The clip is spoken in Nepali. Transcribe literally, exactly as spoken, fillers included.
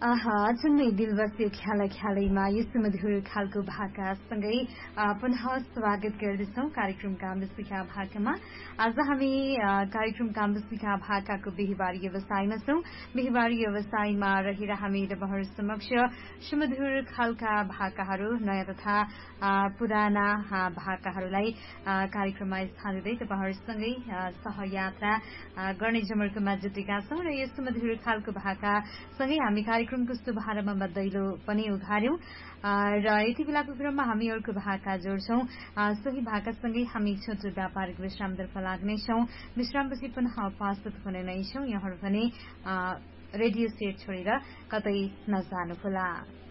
आहा जुनै दिल बस्यो ख्याल ख्यालैमा यो सुमधुर खालको भाकासँगै पुनः स्वागत गर्दछौं कार्यक्रम कामबिस्का भाकामा। आज हामी कार्यक्रम कामबिस्का भाकाको बिहिबारी व्यवसायमा छौं। बिहिबारी व्यवसायमा रहेर हामी तपाईहरु समक्ष सुमधुर खालका भाकाहरू, नयाँ तथा पुराना भाकाहरूलाई कार्यक्रममा स्थान दिँदै तपाईहरुसँगै सहयात्रा गर्ने जमर्कोमा जुटेका छौं र यो सुमधुर खालको भाका सँगै हामी कार्यक्रमको शुभारम्भमा दैलो पनि उघार्यौं र यति बेलाको क्रममा हामी अर्को भाका जोड्छौं। सोही भाकासँगै हामी छोटो व्यापारिक विश्रामतर्फ लाग्नेछौं। विश्रामपछि पुनः उपस्थित हुने नै छौं। यहाँहरू भने रेडियो सेट छोडेर कतै नजानुहोला।